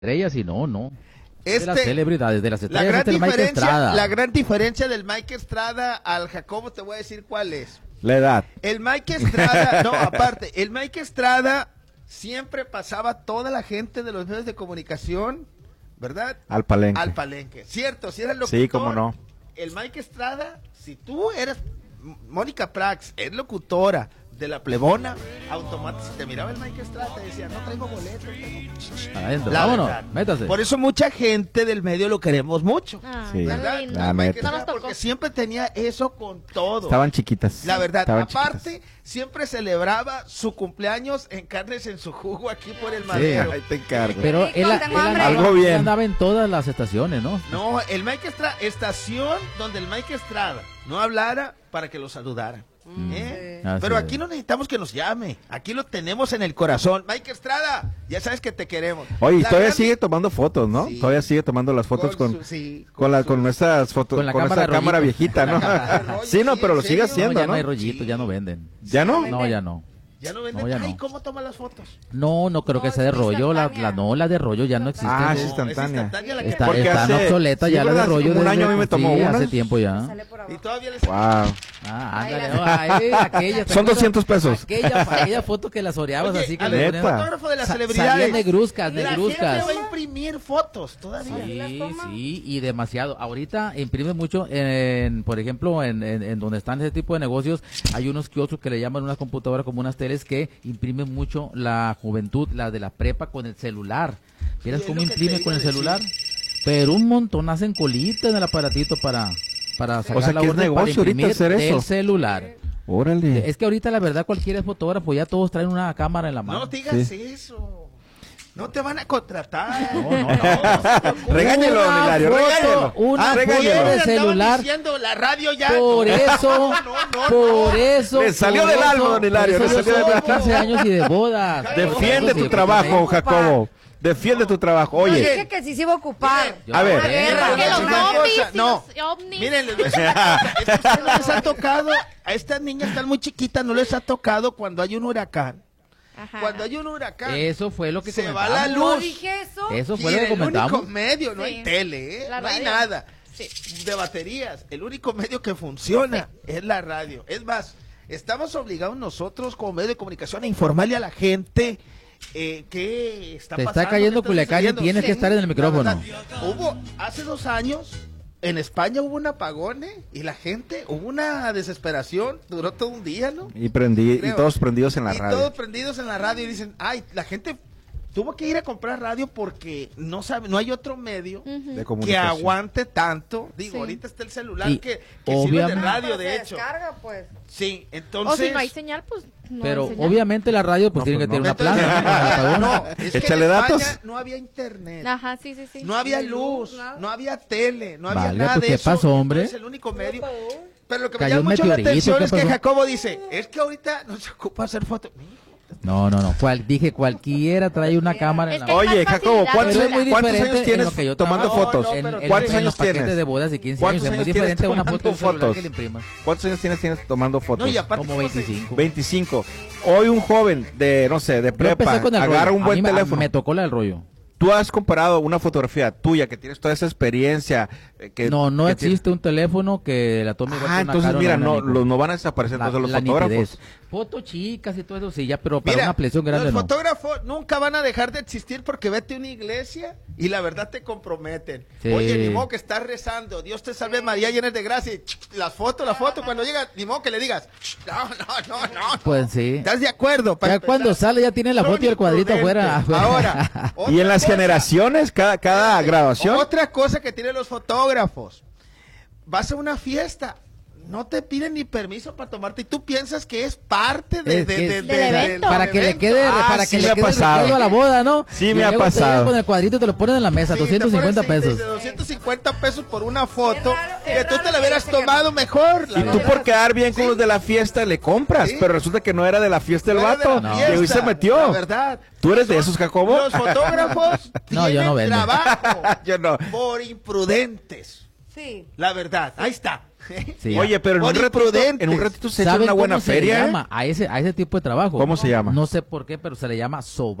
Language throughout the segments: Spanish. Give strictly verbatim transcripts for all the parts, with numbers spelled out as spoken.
estrellas y no, no. Este, de las celebridades, de las estrellas, la gran este es el Mike Estrada. La gran diferencia del Mike Estrada al Jacobo, te voy a decir cuál es. La edad. El Mike Estrada, no, aparte, el Mike Estrada siempre pasaba toda la gente de los medios de comunicación, ¿verdad? Al palenque. Al palenque, cierto, si eras locutor. Sí, cómo no. El Mike Estrada, si tú eras Mónica Prax, es locutora de La Plebona, automáticamente, si te miraba el Mike Estrada, te decía, no traigo boleto. Tengo... Adentro, vámonos, métase. Por eso mucha gente del medio lo queremos mucho. Ah, sí. ¿Verdad? La Mike neta. Estrada, porque siempre tenía eso con todo. Estaban chiquitas. La verdad, Estaban aparte, chiquitas. siempre celebraba su cumpleaños en carnes en su jugo aquí por el Madero. Sí, ahí te encargo. Pero Sí, él, no él tengo andaba, hambre. Algo bien. él andaba en todas las estaciones, ¿no? No, el Mike Estrada, estación donde el Mike Estrada no hablara para que lo saludaran. ¿Eh? Así Pero es. aquí no necesitamos que nos llame, aquí lo tenemos en el corazón. Mike Estrada, ya sabes que te queremos. Oye, y La todavía gran- sigue tomando fotos, ¿no? Sí. Todavía sigue tomando las fotos con, Con con, su- sí, con, la, su- con nuestras fotos, con la con cámara esta cámara rollito. viejita, ¿no? La cámara de rollo, Sí, no, sí, pero ¿en lo sigue serio? No, haciendo, ya ¿no? no hay rollitos, Sí. ya no venden. ¿Ya no? No, ya no. Ya no venden. No, ya Ay, no. ¿cómo toma las fotos? No, no creo No, que sea de es rollo, la, instantánea. la no, la de rollo ya no existe. Ah, No, sí, instantánea. instantánea la que Está, Porque están hace- obsoletas sí, ya la de ¿verdad? Hace rollo. como un desde- año a mí me tomó sí, una. hace tiempo ya. Sale por abajo. Y todavía les... Wow. Ah, Ay, ándale, la- ay, aquella, ¿te Son acuerdas? doscientos pesos. Aquella, aquella foto que las oreabas Oye, así que a le ver, neta. ponían- fotógrafo de las Sa- celebridades. salían negruzcas, La negruzcas. gente va a imprimir fotos todavía. Sí, sí, y demasiado. Ahorita imprime mucho, en, por ejemplo, en, en, en donde están ese tipo de negocios, hay unos kioscos que le llaman unas computadoras como unas teles que imprimen mucho la juventud, la de la prepa con el celular. ¿Vieras Sí, es cómo lo que imprime te con el iba a celular? decir. Pero un montón hacen colita en el aparatito para, para sacar sea, la que es orden para negocio ahorita imprimir hacer eso. del celular. Órale. Es que ahorita la verdad cualquiera es fotógrafo, ya todos traen una cámara en la mano. No digas Sí. eso. No te van a contratar. No, no, no. Regáñelo, Una Hilario, foto, regáñelo. una Ah, foto regáñelo. de Andaban celular. diciendo la radio ya. Por no. eso, No, no, por no. eso. Le salió por del eso, alma, don Hilario, por eso le salió yo del soy de quince años y de bodas. Defiende Sí, tu porque trabajo, me- Jacobo. Defiende tu trabajo. Oye, Dije que sí se iba a ocupar. Yo- a ver. Yo- guerra. Porque los Una zombies cosa, y no. los ovnis. Miren, les voy a decir una cosa. Es que a ustedes no les ha tocado, a estas niñas están muy chiquitas, no les ha tocado cuando hay un huracán. Ajá. Cuando hay un huracán, Eso fue lo que se va la comentamos. No luz. dije eso. Eso Y fue lo que el único comentamos. medio, no Sí. hay tele, ¿eh? La no hay radio. nada Sí. de baterías. El único medio que funciona es la radio. Es más, estamos obligados nosotros como medio de comunicación a informarle a la gente eh, qué está Te está pasando. cayendo qué Culiacán y sucediendo. tienes que estar en el La micrófono. verdad, hubo, hace dos años, en España hubo un apagón, ¿eh? Y la gente, hubo una desesperación, duró todo un día, ¿no? y prendí, y Creo. todos prendidos en la y radio. todos prendidos en la radio y dicen, ay, la gente tuvo que ir a comprar radio porque no sabe, no hay otro medio Ujú. De que comunicación. aguante tanto. Digo, Sí. ahorita está el celular Y que, que sirve de obviamente- radio, Pero de se hecho. descarga, pues. Sí, O entonces... si no hay señal, pues no Pero hay señal. obviamente la radio pues No, tiene pues que tener no. una planta. ¿no? Para el apagón. no, es que Échale en datos. España no había internet. Ajá, sí, sí, sí. No había Ni luz, luz, nada. no había tele, no había Valga, nada pues, de ¿qué eso. pasó, hombre? Es el único medio. Pero lo que me Cayó llama un mucho la meteorito, atención ¿qué es que pasó? Jacobo dice, es que ahorita no se ocupa hacer fotos. No, no, no. Cual, dije, cualquiera trae una cámara en Es la que mano. hay Oye, más Jacobo, facilidad ¿cuántos, Pero es muy ¿cuántos diferente años en tienes lo que yo tomando trabajo. fotos? No, En, pero en- ¿Cuántos en años los paquetes tienes? de bodas de quince ¿Cuántos años es muy años tienes diferente una foto de un tomando celular fotos? que le imprimas. ¿Cuántos años tienes, tienes tomando fotos? No, y aparte, Como veinticinco. veinticinco. Hoy un joven de, no sé, de Yo prepa, empecé con el agarra rollo. un A buen mí me- a- teléfono. Me tocó la del rollo. Tú has comparado una fotografía tuya que tienes toda esa experiencia. eh, que, No, no que existe tiene- un teléfono que la tome igual Ah, que una entonces Canon o mira, una no, Nikon. los, no van a desaparecer La- entonces los la fotógrafos. nitidez. Fotos chicas y todo eso, sí, ya, pero para Mira, una presión grande los no. fotógrafos nunca van a dejar de existir porque vete a una iglesia y la verdad te comprometen. Sí. Oye, ni modo que estás rezando, Dios te salve María, llena de gracia, y las fotos, la foto, cuando llega, ni modo que le digas, no, no, no, no. Pues sí. ¿Estás de acuerdo? Para Ya empezar. cuando sale ya tiene la Son foto y el cuadrito imprudentes. afuera. afuera. Ahora, Y en otra las cosa, generaciones, cada, cada graduación. Otra cosa que tienen los fotógrafos, vas a una fiesta, no te piden ni permiso para tomarte y tú piensas que es parte de, Es de- que- de- Del de- evento. Para del que le evento. quede, Ah, para sí que me le ha quede el pasado. recuerdo a la boda, ¿no? Sí Y me ha luego te llegan pasado. con el cuadrito te lo ponen en la mesa, Sí, doscientos te ponen cincuenta seis- pesos. de doscientos cincuenta pesos por una Es foto raro, que es tú raro te la que hubieras dice que tomado no. mejor. la Y tú verdad. por quedar bien con Sí. los de la fiesta le compras, Sí. pero resulta que no era de la fiesta el No era de vato. la Y hoy fiesta, se metió. La verdad. ¿Tú eres de esos, Jacobo? Los fotógrafos No, yo tienen no vendo. trabajo Yo no. por imprudentes. Sí. La verdad, ahí está. Sí. Oye, pero en un, Por ratito, imprudentes. en un ratito se echa ¿Saben una buena cómo se feria. le ¿eh? llama a ese, a ese tipo de trabajo? ¿Cómo se llama? No sé por qué, pero se le llama sobada.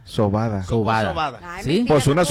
Sobada. ¿Cómo Sobada. sobada? Ay, ¿Sí? mentira, Pues una ¿cómo